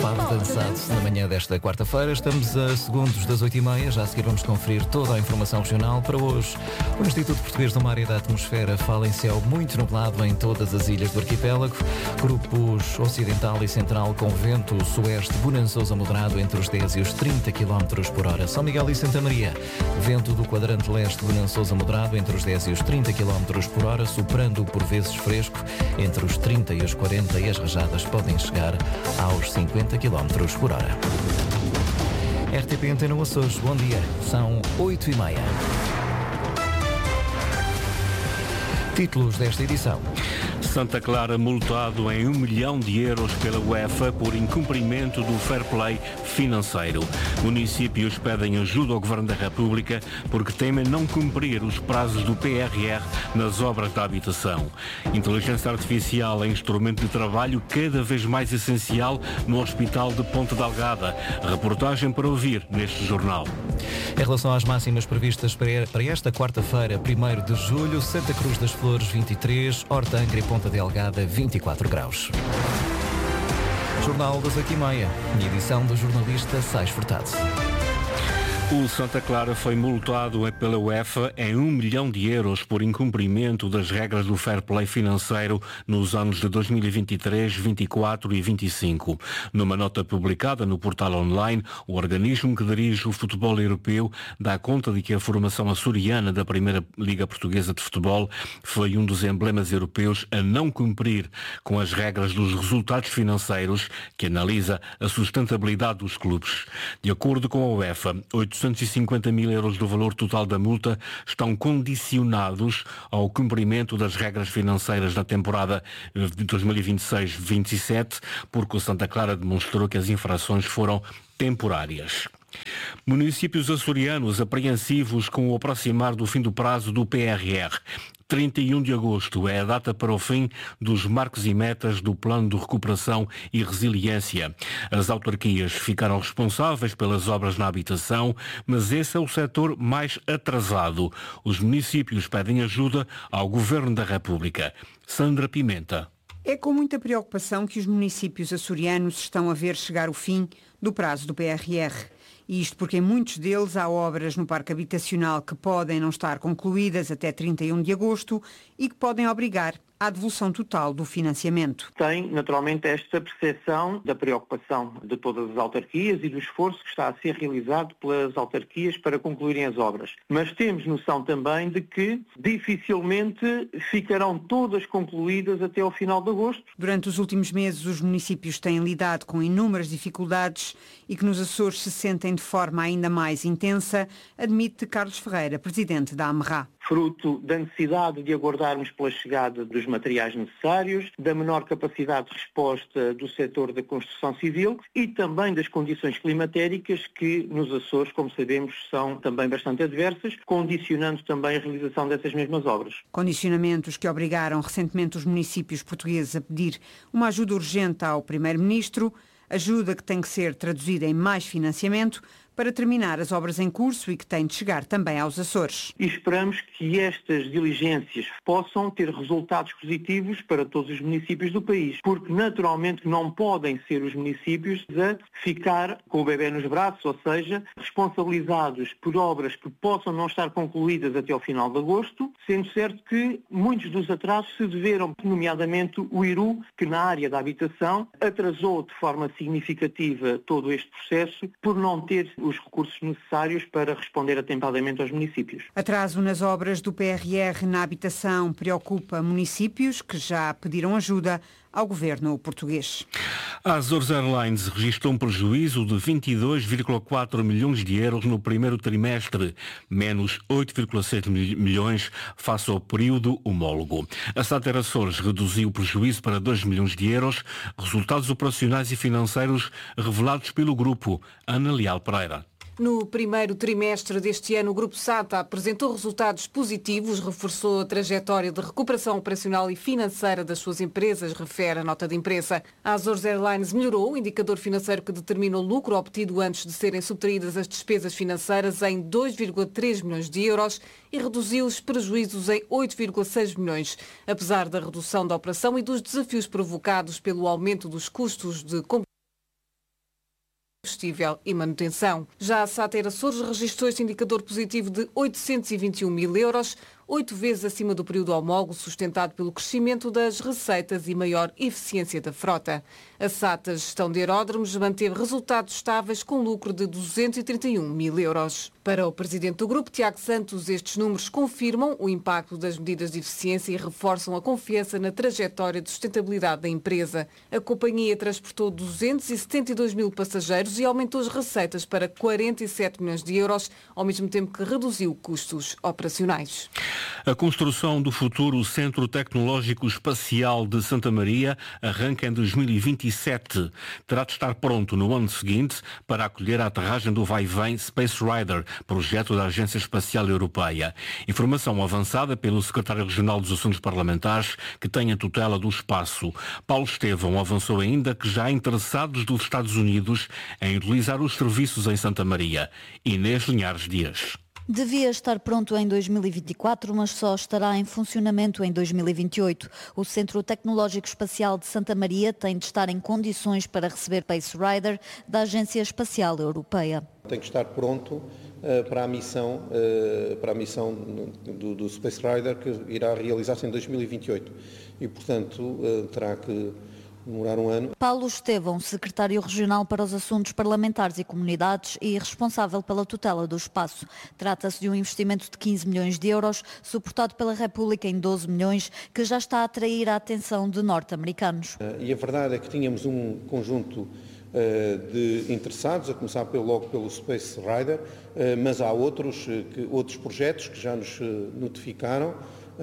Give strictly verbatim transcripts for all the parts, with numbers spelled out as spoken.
Fado dançado na manhã desta quarta-feira. Estamos a segundos das oito e meia. Já a seguir vamos conferir toda a informação regional para hoje. O Instituto Português do Mar e da Atmosfera fala em céu muito nublado em todas as ilhas do arquipélago. Grupos ocidental e central com vento sueste bonançoso a moderado entre os dez e os trinta quilómetros por hora. São Miguel e Santa Maria. Vento do quadrante leste bonançoso a moderado entre os dez e os trinta quilómetros por hora, soprando por vezes fresco entre os trinta e os quarenta, e as rajadas podem chegar aos cinquenta quilómetros por hora. R T P Antena Açores, bom dia. São oito e meia. Títulos desta edição. Santa Clara multado em um milhão de euros pela UEFA por incumprimento do fair play financeiro. Municípios pedem ajuda ao Governo da República porque temem não cumprir os prazos do P R R nas obras da habitação. Inteligência artificial é instrumento de trabalho cada vez mais essencial no Hospital de Ponte Delgada. Reportagem para ouvir neste jornal. Em relação às máximas previstas para esta quarta-feira, primeiro de julho, Santa Cruz das Flores vinte e três, Horta Angra e Ponta Delgada vinte e quatro graus. Jornal das oito e meia, edição do jornalista Sais Furtado. O Santa Clara foi multado pela UEFA em um milhão de euros por incumprimento das regras do fair play financeiro nos anos de dois mil e vinte e três, vinte e quatro e vinte e cinco. Numa nota publicada no portal online, o organismo que dirige o futebol europeu dá conta de que a formação açoriana da Primeira Liga Portuguesa de Futebol foi um dos emblemas europeus a não cumprir com as regras dos resultados financeiros que analisa a sustentabilidade dos clubes. De acordo com a UEFA, oitocentos e cinquenta mil euros do valor total da multa estão condicionados ao cumprimento das regras financeiras da temporada de dois mil e vinte e seis vinte e sete, porque o Santa Clara demonstrou que as infrações foram temporárias. Municípios açorianos apreensivos com o aproximar do fim do prazo do P R R. trinta e um de agosto é a data para o fim dos marcos e metas do Plano de Recuperação e Resiliência. As autarquias ficaram responsáveis pelas obras na habitação, mas esse é o setor mais atrasado. Os municípios pedem ajuda ao Governo da República. Sandra Pimenta. É com muita preocupação que os municípios açorianos estão a ver chegar o fim do prazo do P R R. E isto porque em muitos deles há obras no parque habitacional que podem não estar concluídas até trinta e um de agosto e que podem obrigar à devolução total do financiamento. Tem, naturalmente, esta percepção da preocupação de todas as autarquias e do esforço que está a ser realizado pelas autarquias para concluírem as obras. Mas temos noção também de que dificilmente ficarão todas concluídas até ao final de agosto. Durante os últimos meses, os municípios têm lidado com inúmeras dificuldades e que nos Açores se sentem de forma ainda mais intensa, admite Carlos Ferreira, presidente da AMRA. Fruto da necessidade de aguardarmos pela chegada dos materiais necessários, da menor capacidade de resposta do setor da construção civil e também das condições climatéricas que nos Açores, como sabemos, são também bastante adversas, condicionando também a realização dessas mesmas obras. Condicionamentos que obrigaram recentemente os municípios portugueses a pedir uma ajuda urgente ao Primeiro-Ministro, ajuda que tem que ser traduzida em mais financiamento para terminar as obras em curso e que tem de chegar também aos Açores. E esperamos que estas diligências possam ter resultados positivos para todos os municípios do país, porque naturalmente não podem ser os municípios a ficar com o bebê nos braços, ou seja, responsabilizados por obras que possam não estar concluídas até ao final de agosto, sendo certo que muitos dos atrasos se deveram, nomeadamente o I R U, que na área da habitação atrasou de forma significativa todo este processo por não ter os recursos necessários para responder atempadamente aos municípios. Atraso nas obras do P R R na habitação preocupa municípios que já pediram ajuda ao governo português. A Azores Airlines registrou um prejuízo de vinte e dois vírgula quatro milhões de euros no primeiro trimestre, menos oito vírgula seis milhões face ao período homólogo. A Sater Açores reduziu o prejuízo para dois milhões de euros, resultados operacionais e financeiros revelados pelo grupo. Ana Leal Pereira. No primeiro trimestre deste ano, o Grupo SATA apresentou resultados positivos, reforçou a trajetória de recuperação operacional e financeira das suas empresas, refere a nota de imprensa. A Azores Airlines melhorou o indicador financeiro que determina o lucro obtido antes de serem subtraídas as despesas financeiras em dois vírgula três milhões de euros e reduziu os prejuízos em oito vírgula seis milhões. Apesar da redução da operação e dos desafios provocados pelo aumento dos custos de combustível, combustível e manutenção. Já a SATA Açores registrou este indicador positivo de oitocentos e vinte e um mil euros, oito vezes acima do período homólogo, sustentado pelo crescimento das receitas e maior eficiência da frota. A SATA Gestão de Aeródromos manteve resultados estáveis com lucro de duzentos e trinta e um mil euros. Para o presidente do grupo, Tiago Santos, estes números confirmam o impacto das medidas de eficiência e reforçam a confiança na trajetória de sustentabilidade da empresa. A companhia transportou duzentos e setenta e dois mil passageiros e aumentou as receitas para quarenta e sete milhões de euros, ao mesmo tempo que reduziu custos operacionais. A construção do futuro Centro Tecnológico Espacial de Santa Maria arranca em dois mil e vinte e sete. Terá de estar pronto no ano seguinte para acolher a aterragem do vai-vem Space Rider, projeto da Agência Espacial Europeia. Informação avançada pelo secretário regional dos Assuntos Parlamentares, que tem a tutela do espaço. Paulo Estevão avançou ainda que já há interessados dos Estados Unidos em utilizar os serviços em Santa Maria. Inês Linhares Dias. Devia estar pronto em dois mil e vinte e quatro, mas só estará em funcionamento em dois mil e vinte e oito. O Centro Tecnológico Espacial de Santa Maria tem de estar em condições para receber Space Rider da Agência Espacial Europeia. Tem que estar pronto uh, para a missão, uh, para a missão do, do Space Rider, que irá realizar-se em dois mil e vinte e oito. E, portanto, uh, terá que demorar um ano. Paulo Estevão, secretário regional para os assuntos parlamentares e comunidades e responsável pela tutela do espaço. Trata-se de um investimento de quinze milhões de euros, suportado pela República em doze milhões, que já está a atrair a atenção de norte-americanos. E a verdade é que tínhamos um conjunto uh, de interessados, a começar pelo, logo pelo Space Rider, uh, mas há outros, uh, que, outros projetos que já nos uh, notificaram.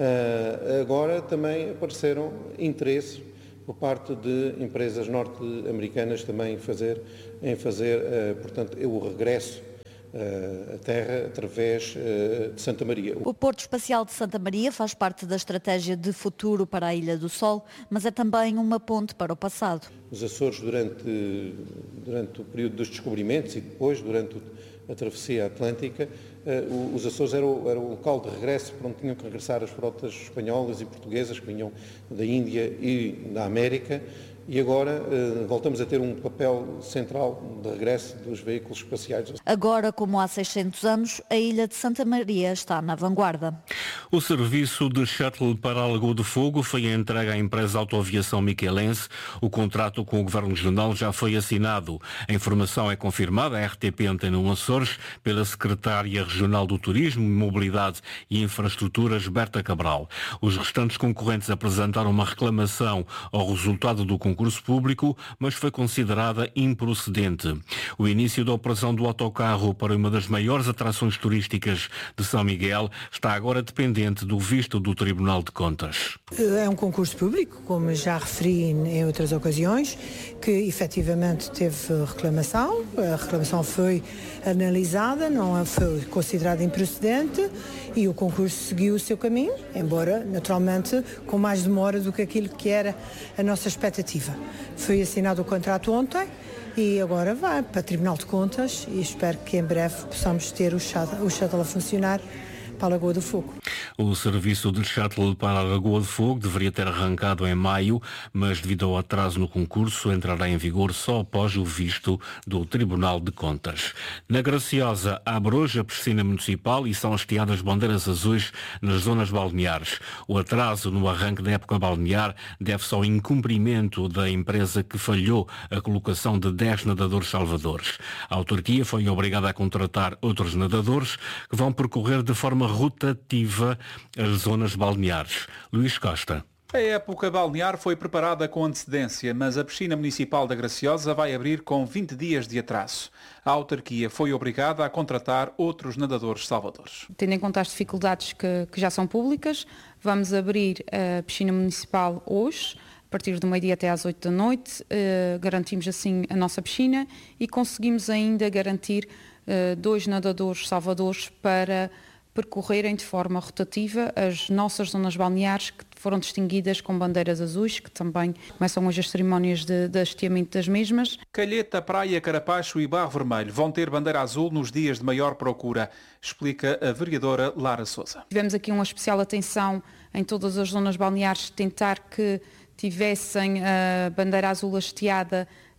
Uh, agora também apareceram interesses por parte de empresas norte-americanas também fazer, em fazer, uh, portanto, o regresso uh, à Terra através uh, de Santa Maria. O Porto Espacial de Santa Maria faz parte da estratégia de futuro para a Ilha do Sol, mas é também uma ponte para o passado. Os Açores, durante, durante o período dos descobrimentos e depois, durante a travessia atlântica, uh, os Açores eram, eram o local de regresso para onde tinham que regressar as frotas espanholas e portuguesas que vinham da Índia e da América, e agora uh, voltamos a ter um papel central de regresso dos veículos espaciais. Agora, como há seiscentos anos, a ilha de Santa Maria está na vanguarda. O serviço de shuttle para a Lagoa de Fogo foi entregue à empresa Autoaviação Miquelense. O contrato com o Governo Regional já foi assinado. A informação é confirmada à R T P Antena um Açores pela Secretária Regional do Turismo, Mobilidade e Infraestruturas, Berta Cabral. Os restantes concorrentes apresentaram uma reclamação ao resultado do concurso concurso público, mas foi considerada improcedente. O início da operação do autocarro para uma das maiores atrações turísticas de São Miguel está agora dependente do visto do Tribunal de Contas. É um concurso público, como já referi em outras ocasiões, que efetivamente teve reclamação. A reclamação foi analisada, não foi considerada improcedente e o concurso seguiu o seu caminho, embora naturalmente com mais demora do que aquilo que era a nossa expectativa. Foi assinado o contrato ontem e agora vai para o Tribunal de Contas e espero que em breve possamos ter o shuttle, o shuttle a funcionar para a Lagoa do Fogo. O serviço de shuttle para a Lagoa do Fogo deveria ter arrancado em maio, mas devido ao atraso no concurso entrará em vigor só após o visto do Tribunal de Contas. Na Graciosa, abre hoje a piscina municipal e são hasteadas bandeiras azuis nas zonas balneares. O atraso no arranque da época balnear deve-se ao incumprimento da empresa que falhou a colocação de dez nadadores salvadores. A autarquia foi obrigada a contratar outros nadadores que vão percorrer de forma rotativa as zonas balneares. Luís Costa. A época balnear foi preparada com antecedência, mas a piscina municipal da Graciosa vai abrir com vinte dias de atraso. A autarquia foi obrigada a contratar outros nadadores salvadores. Tendo em conta as dificuldades que, que já são públicas, vamos abrir a piscina municipal hoje, a partir do meio-dia até às oito da noite. Uh, garantimos assim a nossa piscina e conseguimos ainda garantir uh, dois nadadores salvadores para percorrerem de forma rotativa as nossas zonas balneares que foram distinguidas com bandeiras azuis, que também começam hoje as cerimónias de, de hasteamento das mesmas. Calheta, Praia, Carapacho e Barro Vermelho vão ter bandeira azul nos dias de maior procura, explica a vereadora Lara Sousa. Tivemos aqui uma especial atenção em todas as zonas balneares, tentar que tivessem a bandeira azul hasteada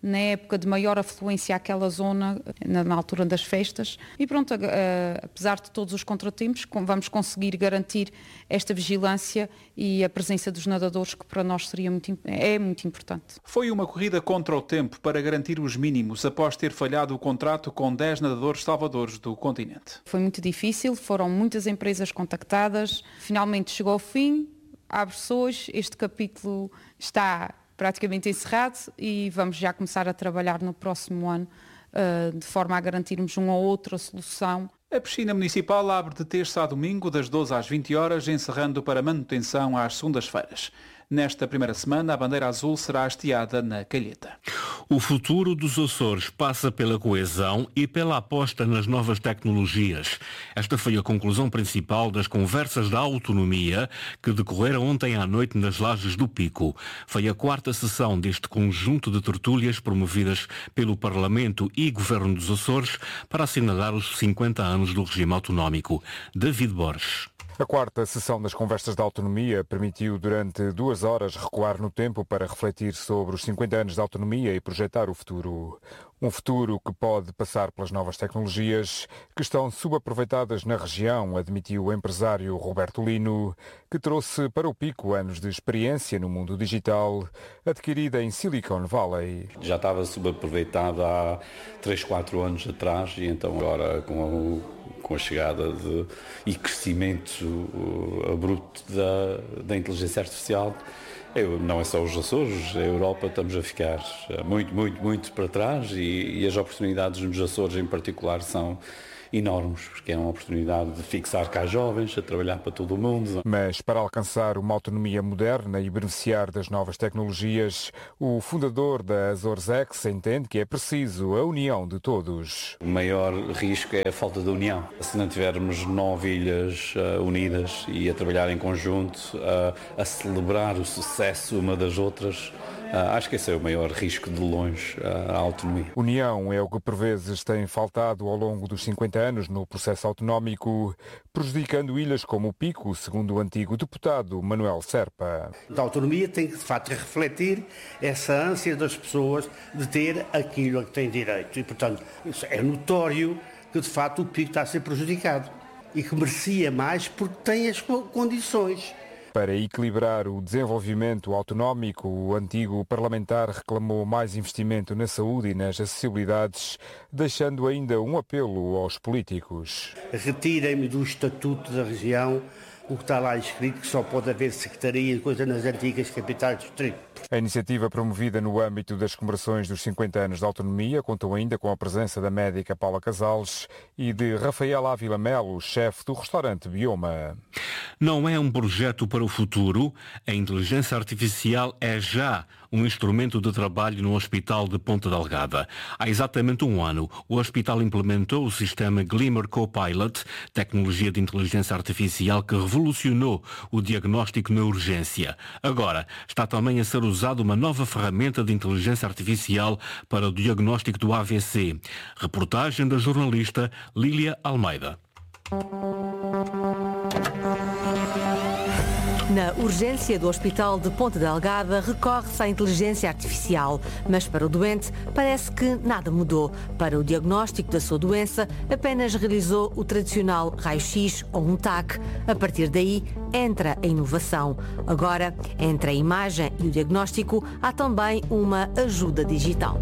na época de maior afluência àquela zona, na, na altura das festas. E pronto, uh, apesar de todos os contratempos, vamos conseguir garantir esta vigilância e a presença dos nadadores, que para nós seria muito, é muito importante. Foi uma corrida contra o tempo para garantir os mínimos, após ter falhado o contrato com dez nadadores salvadores do continente. Foi muito difícil, foram muitas empresas contactadas, finalmente chegou ao fim, abre-se hoje, este capítulo está praticamente encerrado e vamos já começar a trabalhar no próximo ano uh, de forma a garantirmos uma ou outra solução. A piscina municipal abre de terça a domingo das doze às vinte horas, encerrando para manutenção às segundas-feiras. Nesta primeira semana, a bandeira azul será hasteada na Calheta. O futuro dos Açores passa pela coesão e pela aposta nas novas tecnologias. Esta foi a conclusão principal das conversas da autonomia que decorreram ontem à noite nas Lajes do Pico. Foi a quarta sessão deste conjunto de tertúlias promovidas pelo Parlamento e Governo dos Açores para assinalar os cinquenta anos do regime autonómico. David Borges. A quarta sessão das conversas da autonomia permitiu durante duas horas recuar no tempo para refletir sobre os cinquenta anos da autonomia e projetar o futuro. Um futuro que pode passar pelas novas tecnologias que estão subaproveitadas na região, admitiu o empresário Roberto Lino, que trouxe para o Pico anos de experiência no mundo digital, adquirida em Silicon Valley. Já estava subaproveitado há três, quatro anos atrás e então agora com o com a chegada de, e crescimento uh, abrupto da, da inteligência artificial, eu, não é só os Açores, a Europa estamos a ficar muito, muito, muito para trás e, e as oportunidades nos Açores em particular são enormes, porque é uma oportunidade de fixar cá jovens, a trabalhar para todo o mundo. Mas para alcançar uma autonomia moderna e beneficiar das novas tecnologias, o fundador da AzoresX entende que é preciso a união de todos. O maior risco é a falta de união. Se não tivermos nove ilhas uh, unidas e a trabalhar em conjunto, uh, a celebrar o sucesso uma das outras, Uh, acho que esse é o maior risco de longe uh, à autonomia. União é o que por vezes tem faltado ao longo dos cinquenta anos no processo autonómico, prejudicando ilhas como o Pico, segundo o antigo deputado Manuel Serpa. A autonomia tem que, de facto, refletir essa ânsia das pessoas de ter aquilo a que têm direito. E, portanto, é notório que, de facto, o Pico está a ser prejudicado e que merecia mais porque tem as condições. Para equilibrar o desenvolvimento autonómico, o antigo parlamentar reclamou mais investimento na saúde e nas acessibilidades, deixando ainda um apelo aos políticos. Retirem-me do Estatuto da Região o que está lá escrito, que só pode haver secretaria de coisa nas antigas capitais do distrito. A iniciativa promovida no âmbito das comemorações dos cinquenta anos da autonomia contou ainda com a presença da médica Paula Casales e de Rafael Ávila Melo, chefe do restaurante Bioma. Não é um projeto para o futuro, a inteligência artificial é já um instrumento de trabalho no Hospital de Ponta Delgada. Há exatamente um ano, o hospital implementou o sistema Glimmer Copilot, tecnologia de inteligência artificial que revolucionou o diagnóstico na urgência. Agora, está também a ser usada uma nova ferramenta de inteligência artificial para o diagnóstico do A V C. Reportagem da jornalista Lília Almeida. Na urgência do Hospital de Ponta Delgada recorre-se à inteligência artificial, mas para o doente parece que nada mudou. Para o diagnóstico da sua doença, apenas realizou o tradicional raio-x ou um T A C. A partir daí, entra a inovação. Agora, entre a imagem e o diagnóstico, há também uma ajuda digital.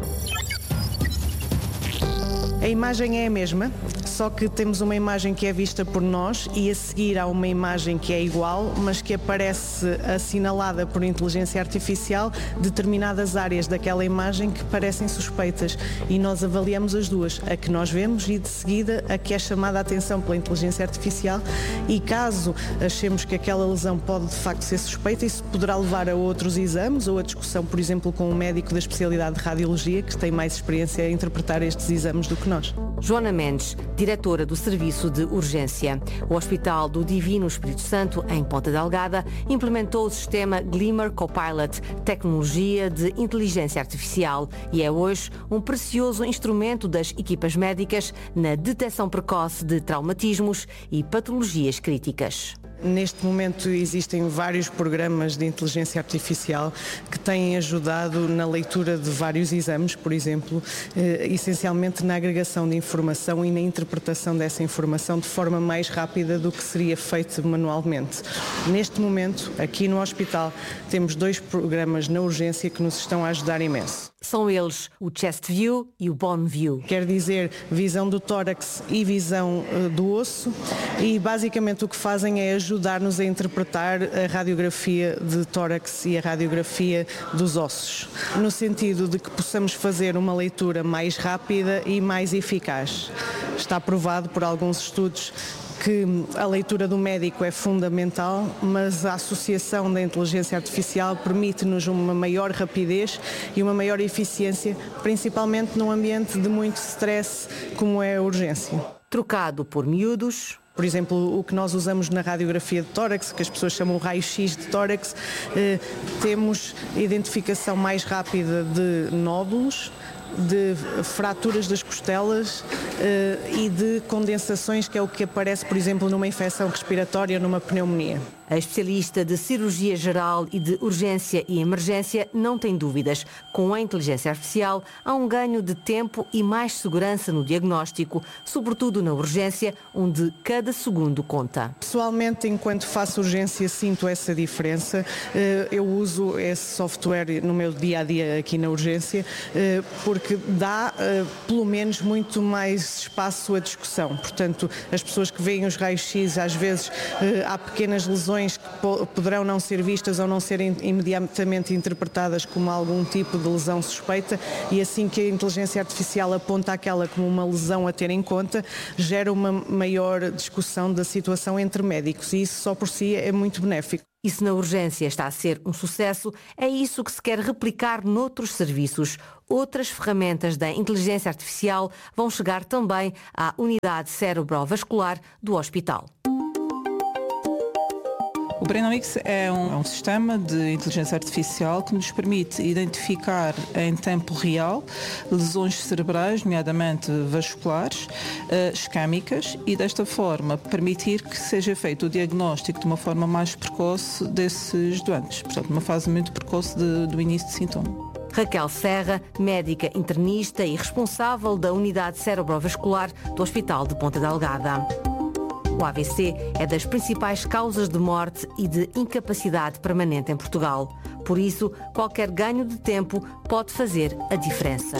A imagem é a mesma, só que temos uma imagem que é vista por nós e a seguir há uma imagem que é igual, mas que aparece assinalada por inteligência artificial determinadas áreas daquela imagem que parecem suspeitas e nós avaliamos as duas, a que nós vemos e de seguida a que é chamada a atenção pela inteligência artificial e caso achemos que aquela lesão pode de facto ser suspeita, isso poderá levar a outros exames ou a discussão, por exemplo, com um médico da especialidade de radiologia que tem mais experiência a interpretar estes exames do que nós. Joana Mendes, diretora do Serviço de Urgência. O Hospital do Divino Espírito Santo, em Ponta Delgada, implementou o sistema Glimmer Copilot, tecnologia de inteligência artificial, e é hoje um precioso instrumento das equipas médicas na detecção precoce de traumatismos e patologias críticas. Neste momento existem vários programas de inteligência artificial que têm ajudado na leitura de vários exames, por exemplo, eh, essencialmente na agregação de informação e na interpretação dessa informação de forma mais rápida do que seria feito manualmente. Neste momento, aqui no hospital, temos dois programas na urgência que nos estão a ajudar imenso. São eles o Chest View e o Bone View. Quer dizer, visão do tórax e visão uh, do osso, e basicamente o que fazem é ajudar-nos a interpretar a radiografia de tórax e a radiografia dos ossos, no sentido de que possamos fazer uma leitura mais rápida e mais eficaz. Está provado por alguns estudos que a leitura do médico é fundamental, mas a associação da inteligência artificial permite-nos uma maior rapidez e uma maior eficiência, principalmente num ambiente de muito stress como é a urgência. Trocado por miúdos. Por exemplo, o que nós usamos na radiografia de tórax, que as pessoas chamam o raio-x de tórax, eh, temos identificação mais rápida de nódulos, de fraturas das costelas uh, e de condensações, que é o que aparece, por exemplo, numa infecção respiratória, numa pneumonia. A especialista de cirurgia geral e de urgência e emergência não tem dúvidas. Com a inteligência artificial há um ganho de tempo e mais segurança no diagnóstico, sobretudo na urgência, onde cada segundo conta. Pessoalmente, enquanto faço urgência, sinto essa diferença. Eu uso esse software no meu dia-a-dia aqui na urgência, porque dá, pelo menos, muito mais espaço à discussão. Portanto, as pessoas que veem os raios-x, às vezes há pequenas lesões que poderão não ser vistas ou não serem imediatamente interpretadas como algum tipo de lesão suspeita, e assim que a inteligência artificial aponta aquela como uma lesão a ter em conta, gera uma maior discussão da situação entre médicos, e isso só por si é muito benéfico. E se na urgência está a ser um sucesso, é isso que se quer replicar noutros serviços. Outras ferramentas da inteligência artificial vão chegar também à unidade cerebrovascular do hospital. O Brainomix é um, é um sistema de inteligência artificial que nos permite identificar em tempo real lesões cerebrais, nomeadamente vasculares, uh, isquémicas, e desta forma permitir que seja feito o diagnóstico de uma forma mais precoce desses doentes, portanto, uma fase muito precoce de, do início de sintoma. Raquel Serra, médica internista e responsável da unidade cerebrovascular do Hospital de Ponta Delgada. O A V C é das principais causas de morte e de incapacidade permanente em Portugal. Por isso, qualquer ganho de tempo pode fazer a diferença.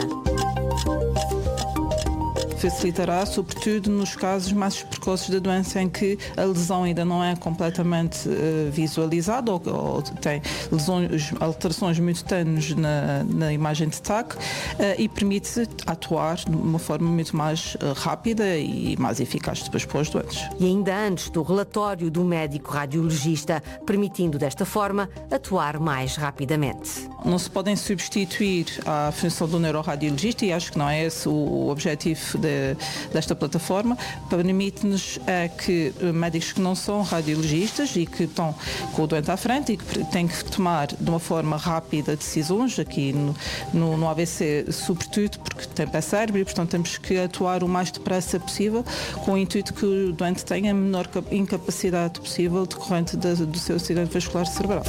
Facilitará, sobretudo, nos casos mais precoces da doença, em que a lesão ainda não é completamente uh, visualizada ou, ou tem lesões, alterações muito tênues na, na imagem de T A C, uh, e permite atuar de uma forma muito mais uh, rápida e mais eficaz depois para os doentes. E ainda antes do relatório do médico radiologista, permitindo desta forma atuar mais rapidamente. Não se podem substituir a função do neuroradiologista, e acho que não é esse o objetivo de desta plataforma. Permite-nos é que médicos que não são radiologistas e que estão com o doente à frente e que têm que tomar de uma forma rápida decisões, aqui no, no, no A V C sobretudo, porque tem pé cérebro, e portanto temos que atuar o mais depressa possível, com o intuito que o doente tenha a menor incapacidade possível decorrente do, do seu acidente vascular cerebral.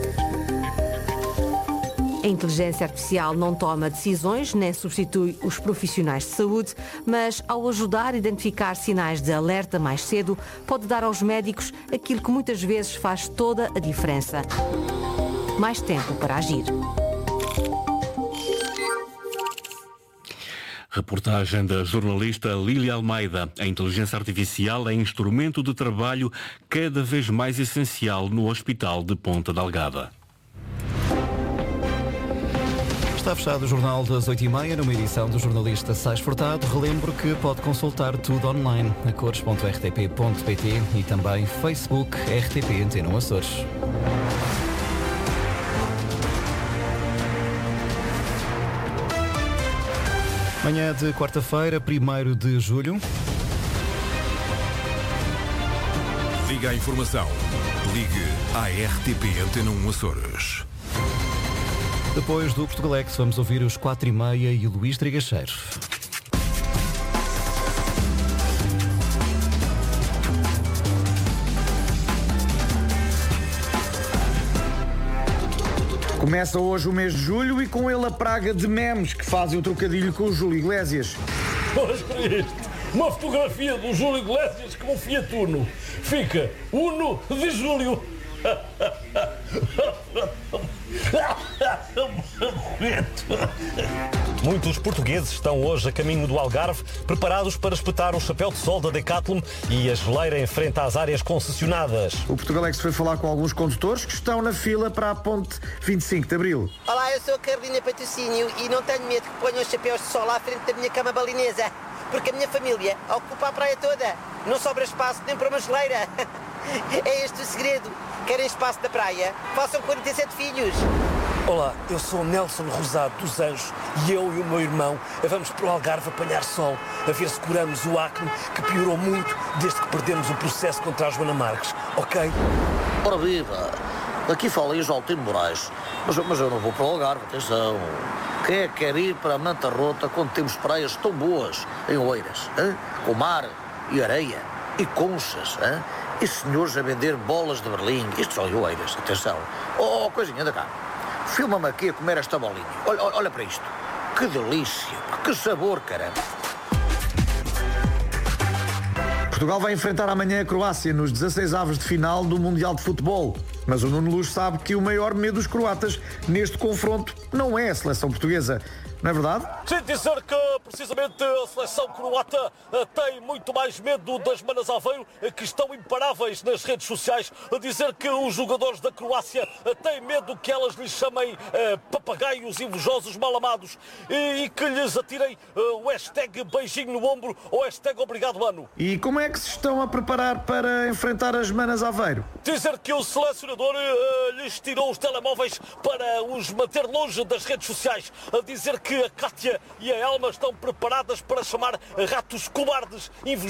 A inteligência artificial não toma decisões nem substitui os profissionais de saúde, mas ao ajudar a identificar sinais de alerta mais cedo, pode dar aos médicos aquilo que muitas vezes faz toda a diferença: mais tempo para agir. Reportagem da jornalista Lília Almeida. A inteligência artificial é instrumento de trabalho cada vez mais essencial no Hospital de Ponta Delgada. Está fechado o Jornal das oito e meia, numa edição do jornalista Sais Furtado. Relembro que pode consultar tudo online a cores ponto r t p ponto p t e também Facebook R T P Antena Açores. Manhã de quarta-feira, primeiro de julho. Liga a informação. Ligue à R T P Antena um Açores. Depois do Portugalex, vamos ouvir os quatro e meia e o Luís Trigacheiro. Começa hoje o mês de julho e com ele a praga de memes que fazem o trocadilho com o Júlio Iglesias. Olha para isto, uma fotografia do Júlio Iglesias com um Fiat Uno. Fica Uno de Júlio. Muitos portugueses estão hoje a caminho do Algarve, preparados para espetar o chapéu de sol da Decathlon e a geleira em frente às áreas concessionadas. O Portugalex foi falar com alguns condutores que estão na fila para a ponte vinte e cinco de Abril. Olá, eu sou a Carolina Patrocínio e não tenho medo que ponham os chapéus de sol à frente da minha cama balinesa, porque a minha família ocupa a praia toda. Não sobra espaço nem para uma geleira. É este o segredo. Querem espaço na praia? Façam quarenta e sete filhos. Olá, eu sou o Nelson Rosado dos Anjos e eu e o meu irmão vamos para o Algarve apanhar sol, a ver se curamos o acne que piorou muito desde que perdemos o processo contra a Joana Marques, ok? Ora viva, aqui fala aí Joaquim Moraes, mas, mas eu não vou para o Algarve, atenção. Quem é que quer ir para a Manta Rota quando temos praias tão boas em Oeiras, hein? Com mar e areia e conchas, hein? E senhores a vender bolas de Berlim, isto só em Oeiras, atenção. Oh, coisinha, anda cá. Filma-me aqui a comer esta bolinha. Olha, olha para isto. Que delícia. Que sabor, caramba. Portugal vai enfrentar amanhã a Croácia nos dezasseis avos de final do Mundial de Futebol. Mas o Nuno Luz sabe que o maior medo dos croatas neste confronto não é a seleção portuguesa. Não é verdade? Sem dizer que, precisamente, a seleção croata tem muito mais medo das Manas Aveiro, que estão imparáveis nas redes sociais, a dizer que os jogadores da Croácia têm medo que elas lhes chamem eh, papagaios invejosos mal amados e, e que lhes atirem eh, o hashtag beijinho no ombro ou hashtag obrigado ano. E como é que se estão a preparar para enfrentar as Manas Aveiro? Dizer que o selecionador eh, lhes tirou os telemóveis para os manter longe das redes sociais, a dizer que a Kátia e a Elma estão preparadas para chamar ratos cobardes, invejosos.